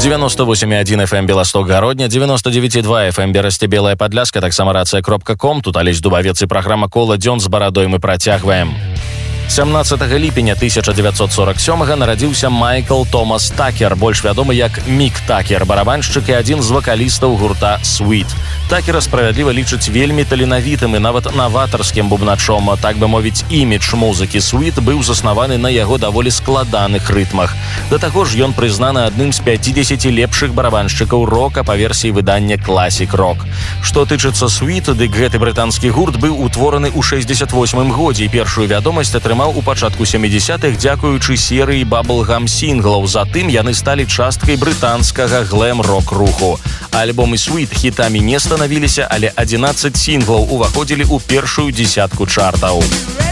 98,1 FM Белосток Гародня, 99,2 FM Берасце Белая Падляска, таксама рацыя.ком. Тут Алесь Дубавец і праграма «Кола дзён» з барадой мы працягваем. 17 ліпеня 1947 нарадзіўся Майкл Томас Такер, больш вядомы як Мік Такер, барабаншчык і адзін з вакалістаў гурта Sweet. Такера справядліва лічыць вельмі таленавітым і нават наватарскім бубначом. Так бы мовіць, імідж музыкі Sweet быў заснаваны на яго даволі складаных рытмах. Да таго ж ён прызнаны адным з 50 лепшых барабаншчыкаў рока па версіі выдання Classic Rock. Што тычыцца Sweet, дык гэты брытанскі гурт быў утвораны ў 68 годзе і першую вядомасць атрымаў у пачатку 70-х дзякуючы серыі баблгам-сінглаў. Затым яны сталі часткай брытанскага глэм-рок-руху. Альбомы Sweet хітамі не станавіліся, але 11 сінглаў уваходзілі ў першую дзесятку чартаў.